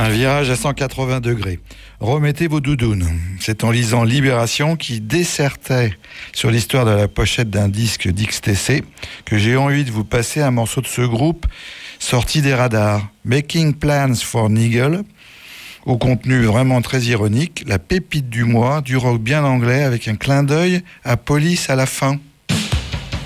Un virage à 180 degrés. Remettez vos doudounes. C'est en lisant Libération qui dissertait sur l'histoire de la pochette d'un disque d'XTC que j'ai envie de vous passer un morceau de ce groupe sorti des radars. Making Plans for Nigel, au contenu vraiment très ironique, la pépite du mois, du rock bien anglais avec un clin d'œil à Police à la fin.